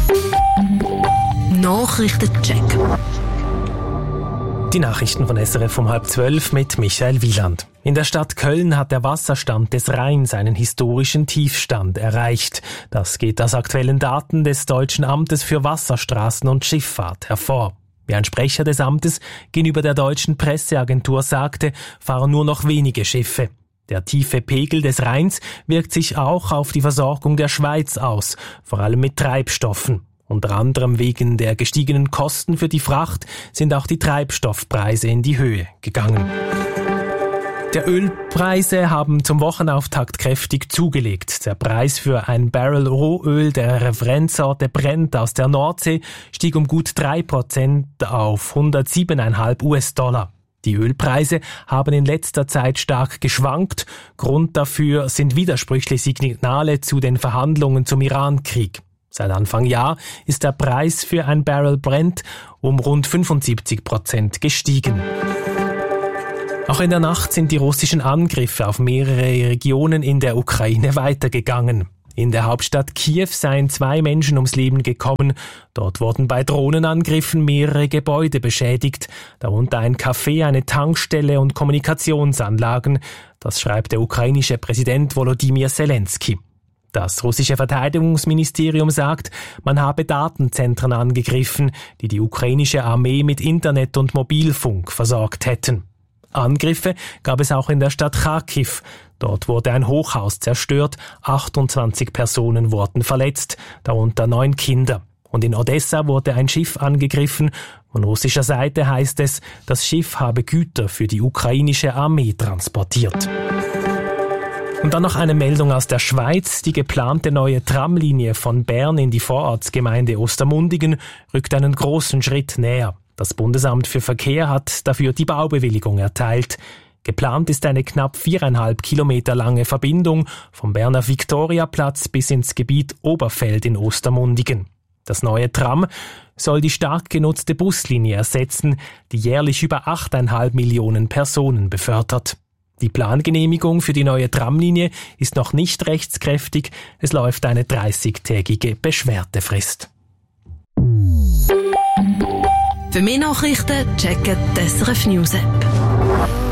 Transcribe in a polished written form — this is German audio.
Nachrichtencheck. Die Nachrichten von SRF um 11:30 mit Michael Wieland. In der Stadt Köln hat der Wasserstand des Rheins einen historischen Tiefstand erreicht. Das geht aus aktuellen Daten des Deutschen Amtes für Wasserstraßen und Schifffahrt hervor. Wie ein Sprecher des Amtes gegenüber der deutschen Presseagentur sagte, fahren nur noch wenige Schiffe. Der tiefe Pegel des Rheins wirkt sich auch auf die Versorgung der Schweiz aus, vor allem mit Treibstoffen. Unter anderem wegen der gestiegenen Kosten für die Fracht sind auch die Treibstoffpreise in die Höhe gegangen. Die Ölpreise haben zum Wochenauftakt kräftig zugelegt. Der Preis für ein Barrel Rohöl der Referenzsorte Brent aus der Nordsee stieg um gut 3% auf 107,5 US-Dollar. Die Ölpreise haben in letzter Zeit stark geschwankt. Grund dafür sind widersprüchliche Signale zu den Verhandlungen zum Iran-Krieg. Seit Anfang Jahr ist der Preis für ein Barrel Brent um rund 75% gestiegen. Auch in der Nacht sind die russischen Angriffe auf mehrere Regionen in der Ukraine weitergegangen. In der Hauptstadt Kiew seien 2 Menschen ums Leben gekommen. Dort wurden bei Drohnenangriffen mehrere Gebäude beschädigt, darunter ein Café, eine Tankstelle und Kommunikationsanlagen. Das schreibt der ukrainische Präsident Volodymyr Zelensky. Das russische Verteidigungsministerium sagt, man habe Datenzentren angegriffen, die die ukrainische Armee mit Internet und Mobilfunk versorgt hätten. Angriffe gab es auch in der Stadt Charkiw. Dort wurde ein Hochhaus zerstört, 28 Personen wurden verletzt, darunter 9 Kinder. Und in Odessa wurde ein Schiff angegriffen. Von russischer Seite heißt es, das Schiff habe Güter für die ukrainische Armee transportiert. Und dann noch eine Meldung aus der Schweiz. Die geplante neue Tramlinie von Bern in die Vorortsgemeinde Ostermundigen rückt einen großen Schritt näher. Das Bundesamt für Verkehr hat dafür die Baubewilligung erteilt. Geplant ist eine knapp 4,5 Kilometer lange Verbindung vom Berner Viktoriaplatz bis ins Gebiet Oberfeld in Ostermundigen. Das neue Tram soll die stark genutzte Buslinie ersetzen, die jährlich über 8,5 Millionen Personen befördert. Die Plangenehmigung für die neue Tramlinie ist noch nicht rechtskräftig. Es läuft eine 30-tägige Beschwerdefrist. Für mehr Nachrichten checken die SRF News App.